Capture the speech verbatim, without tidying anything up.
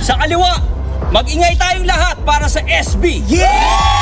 Sa kaliwa, mag-ingay tayong lahat para sa S B. Yeah!